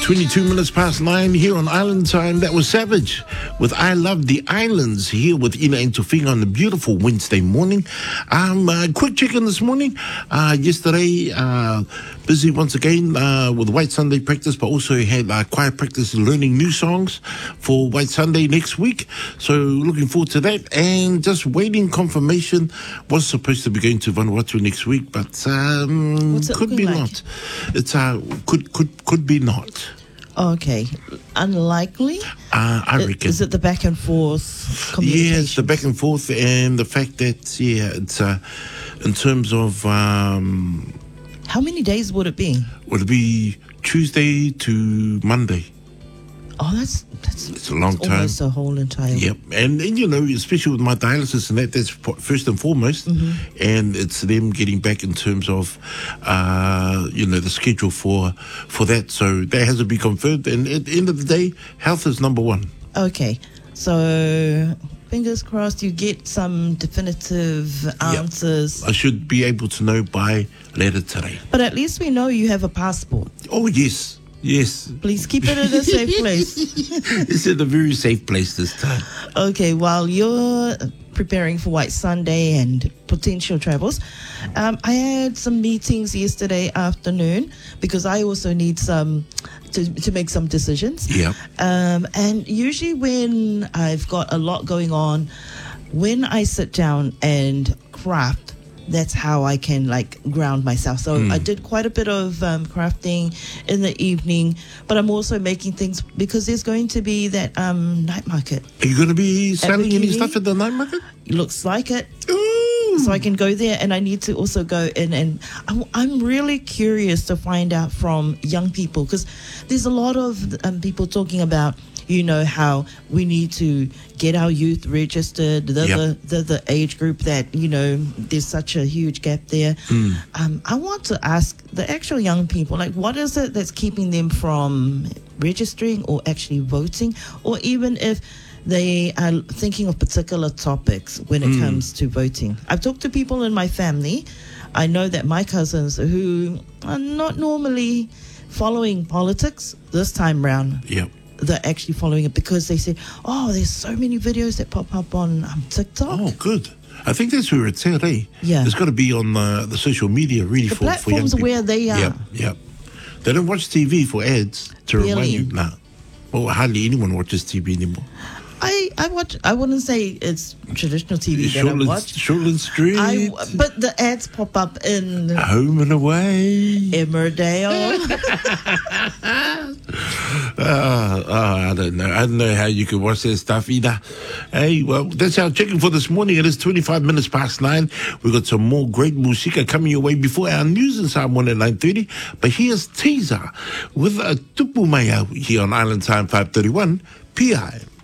22 minutes past 9 here on Island Time. That was Savage with I Love the Islands here with Ina and Tofing on the beautiful Wednesday morning. Quick check-in this morning. Yesterday, busy once again with White Sunday practice, but also had choir practice learning new songs for White Sunday next week. So looking forward to that. And just waiting confirmation. Was supposed to be going to Vanuatu next week, but could be like? Not. It's could be not. Okay. Unlikely? I reckon. Is it the back and forth communication? Yes, the back and forth and the fact that, it's in terms of... how many days would it be? Would it be Tuesday to Monday? Oh, it's a long time. Almost a whole entire week. Yep. And especially with my dialysis and that's first and foremost. Mm-hmm. And it's them getting back in terms of, the schedule for that. So that has to be confirmed. And at the end of the day, health is number one. Okay. So fingers crossed you get some definitive answers. I should be able to know by later today. But at least we know you have a passport. Oh, yes. Yes. Please keep it in a safe place. It's in a very safe place this time. Okay, while you're preparing for White Sunday and potential travels, I had some meetings yesterday afternoon because I also need to make some decisions. Yeah. And usually when I've got a lot going on, when I sit down and craft, that's how I can ground myself. So I did quite a bit of crafting in the evening, but I'm also making things because there's going to be that night market. Are you going to be selling any stuff at the night market? Looks like it. Ooh. So I can go there, and I need to also go in, and I'm really curious to find out from young people because there's a lot of people talking about how we need to get our youth registered, the age group that, there's such a huge gap there. I want to ask the actual young people, what is it that's keeping them from registering or actually voting, or even if they are thinking of particular topics when it comes to voting. I've talked to people in my family. I know that my cousins who are not normally following politics this time round, they're actually following it because they said, there's so many videos that pop up on TikTok. Oh, good. I think that's where it's at, eh? Yeah. It's got to be on the social media, really, for young people. The platforms where they are. Yep. They don't watch TV for ads to remind you. No. Well, hardly anyone watches TV anymore. I watch. I wouldn't say it's traditional TV that I watch. Shortland Street. But the ads pop up in Home and Away, Emmerdale. I don't know. I don't know how you can watch that stuff either. Hey, well, that's our check-in for this morning. It is 25 minutes past 9. We've got some more great musika coming your way before our news in Samoan at 9:30. But here's Teaser with a Tupu Maya here on Island Time 531 PI.